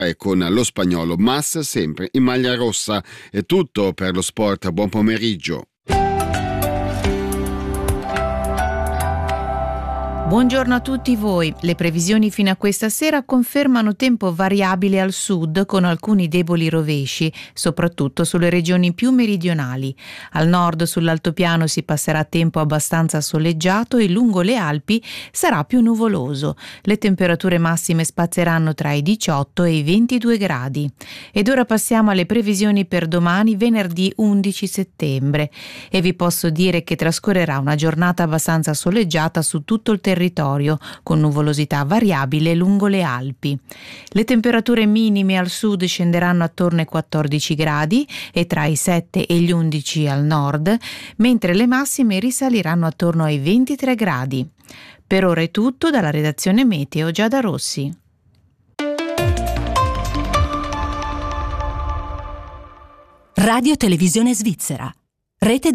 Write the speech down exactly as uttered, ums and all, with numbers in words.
e con lo Spagnolo, Mas sempre in maglia rossa. È tutto per lo sport, buon pomeriggio. Buongiorno a tutti voi. Le previsioni fino a questa sera confermano tempo variabile al sud con alcuni deboli rovesci, soprattutto sulle regioni più meridionali. Al nord sull'altopiano si passerà a tempo abbastanza soleggiato e lungo le Alpi sarà più nuvoloso. Le temperature massime spazieranno tra i diciotto e i ventidue gradi. Ed ora passiamo alle previsioni per domani, venerdì undici settembre. E vi posso dire che trascorrerà una giornata abbastanza soleggiata su tutto il territorio, con nuvolosità variabile lungo le Alpi. Le temperature minime al sud scenderanno attorno ai quattordici gradi e tra i sette e gli undici al nord, mentre le massime risaliranno attorno ai ventitré gradi. Per ora è tutto dalla redazione Meteo Giada Rossi. Radio Televisione Svizzera, rete